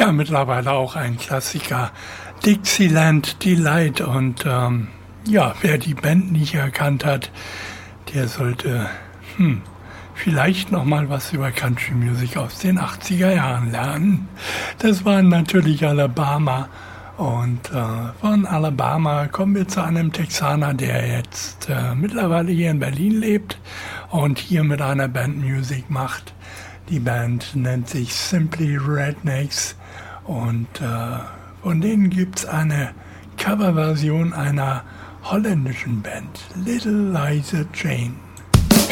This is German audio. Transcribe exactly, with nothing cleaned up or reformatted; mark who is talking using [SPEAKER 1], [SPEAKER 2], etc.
[SPEAKER 1] ja mittlerweile auch ein Klassiker, Dixieland Delight. Und ähm, ja, wer die Band nicht erkannt hat, der sollte hm, vielleicht noch mal was über Country Music aus den achtziger Jahren lernen. Das waren natürlich Alabama. Und äh, von Alabama kommen wir zu einem Texaner, der jetzt äh, mittlerweile hier in Berlin lebt und hier mit einer Band Musik macht. Die Band nennt sich Simply Rednecks und äh, von denen gibt es eine Coverversion einer holländischen Band, Little Liza Jane.